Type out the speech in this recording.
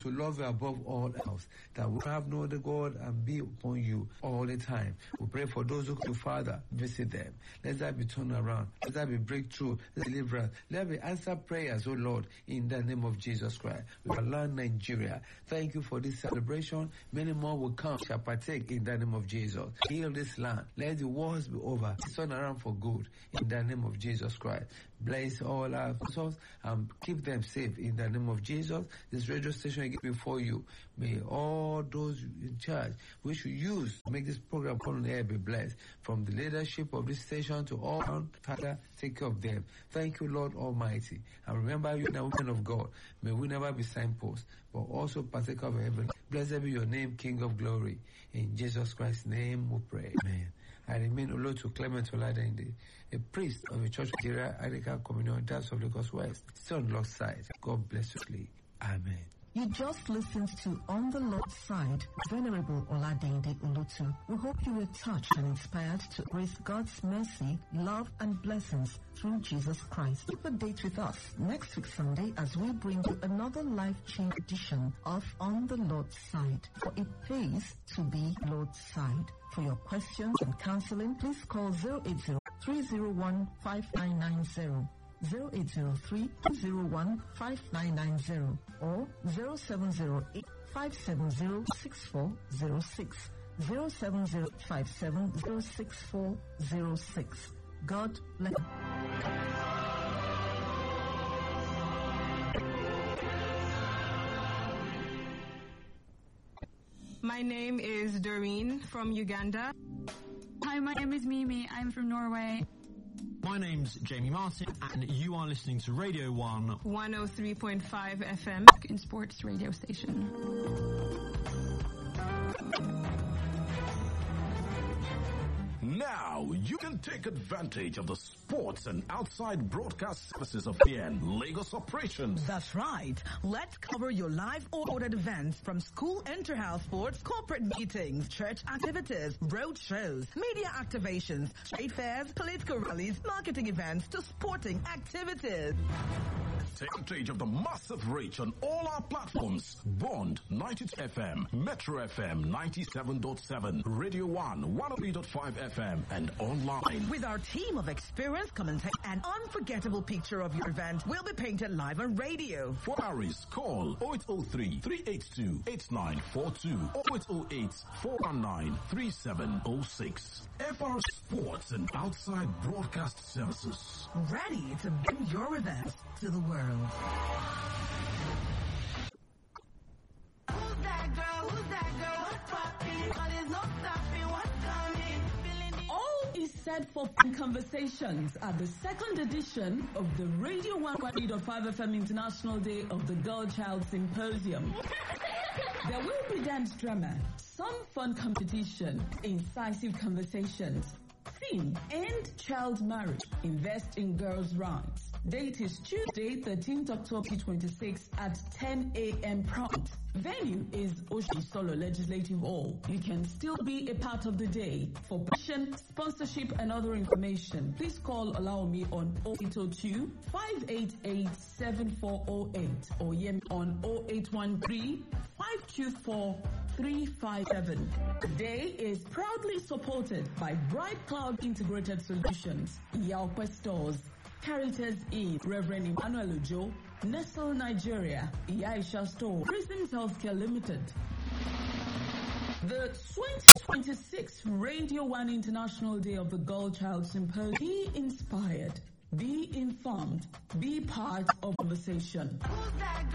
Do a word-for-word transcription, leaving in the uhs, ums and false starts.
to love you above all else, that we have no other God and be upon you all the time. We pray for those who come to Father, visit them. Let that be turned around. Let that be breakthrough, deliverance. Let me answer prayers, oh Lord, in the name of Jesus Christ. We will learn Nigeria. Thank you for this celebration. Many more will come, shall partake in the name of Jesus. Heal this land. Let the wars be over. Turn around for good in the name of Jesus Christ. Bless all our souls and keep them safe in the name of Jesus. This radio station I give before you. May all those in charge, we should use to make this program on the air, be blessed. From the leadership of this station to all, Father, take care of them. Thank you, Lord Almighty. And remember you, the women of God. May we never be signposts, but also partake of heaven. Blessed be your name, King of glory. In Jesus Christ's name we pray. Amen. I remain Olotu Clement Oladende, a priest of the Church of Nigeria Anglican Communion Dance of Lagos West. Still on Lord's side. God bless you. Amen. You just listened to On the Lord's Side, Venerable Oladende Olotu. We hope you were touched and inspired to embrace God's mercy, love, and blessings through Jesus Christ. Keep a date with us next week Sunday as we bring you another life-changing edition of On the Lord's Side. For it pays to be Lord's Side. For your questions and counseling, please call zero eight zero, three zero one, five nine nine zero. zero eight zero three, two zero one, five nine nine zero or zero seven zero eight, five seven zero, six four zero six, zero seven zero five seven zero six four zero six. God bless. My name is Doreen from Uganda. Hi, my name is Mimi. I'm from Norway. My name's Jamie Martin, and you are listening to Radio one. one oh three point five F M. In sports radio station. Now you can take advantage of the sports and outside broadcast services of B N Lagos operations. That's right. Let's cover your live or ordered events from school inter-house sports, corporate meetings, church activities, road shows, media activations, trade fairs, political rallies, marketing events to sporting activities. Take advantage of the massive reach on all our platforms. Bond ninety-two F M, Metro F M ninety-seven point seven, Radio one one oh three point five F M, and online. With our team of experienced commentators, an unforgettable picture of your event will be painted live on radio. For Aris, call oh eight oh three, three eight two, eight nine four two, oh eight oh eight, four one nine, three seven oh six. F R Sports and Outside Broadcast Services. Ready to bring your events to the world. Who's that girl? Who's that girl? What's poppin'? But there's no stopping what's coming. All is said for Conversations at the second edition of the Radio one one three point five F M International Day of the Girl Child Symposium. There will be dance drama, some fun competition, incisive conversations. Theme: End Child Marriage, Invest in Girls' Rights. Date is Tuesday, thirteenth October twenty twenty-six at ten a m prompt. Venue is Oshi Solo Legislative Hall. You can still be a part of the day. For permission, sponsorship, and other information, please call Olaomi on oh eight oh two, five eight eight, seven four oh eight or Yemi on oh eight one three, five two four, three five seven. The day is proudly supported by Bright Cloud Integrated Solutions, Yaupe Stores, Caritas Inn, Reverend Emmanuel Ojo, Nestle Nigeria, Yaisha Store, Prisons Healthcare Limited. The twenty twenty-six Radio one International Day of the Girl Child Symposium. Be inspired, be informed, be part of conversation.